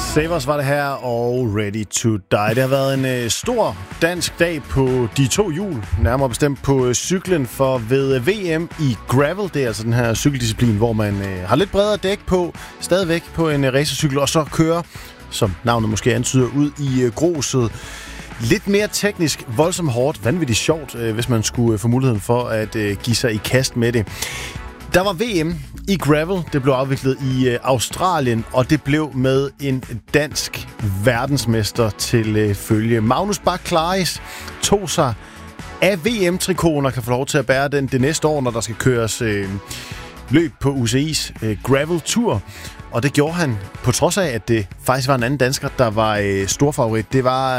Savers var det her, og Ready to Die. Det har været en stor dansk dag på de to hjul, nærmere bestemt på cyklen, for ved VM i gravel, det er altså den her cykeldisciplin, hvor man har lidt bredere dæk på, stadigvæk på en racercykel, og så kører, som navnet måske antyder, ud i gruset. Lidt mere teknisk, voldsomt hårdt, vanvittigt sjovt, hvis man skulle få muligheden for at give sig i kast med det. Der var VM i gravel. Det blev afviklet i Australien, og det blev med en dansk verdensmester til følge. Magnus Bach Claris tog sig af VM-trikoten og kan få lov til at bære den det næste år, når der skal køres løb på UCI's gravel Tour. Og det gjorde han på trods af, at det faktisk var en anden dansker, der var storfavorit. Det var